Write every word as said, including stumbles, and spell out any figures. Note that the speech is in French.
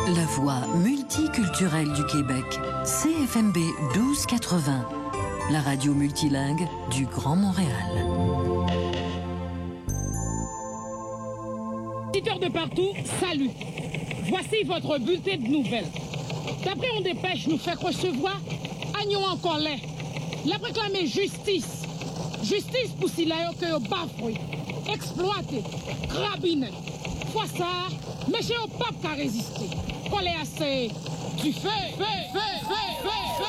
La voix multiculturelle du Québec, C F M B douze quatre-vingts, la radio multilingue du Grand Montréal. Auditeurs de partout, salut. Voici votre bulletin de nouvelles. D'après On Dépêche nous fait recevoir Agnon en colère. Il a réclamé justice. Justice pour s'il a eu que au bafoué, exploité, crabiné. Fois ça, monsieur au pape qui a résisté. Qu'on est assez du feu, feu, feu, feu, feu, feu.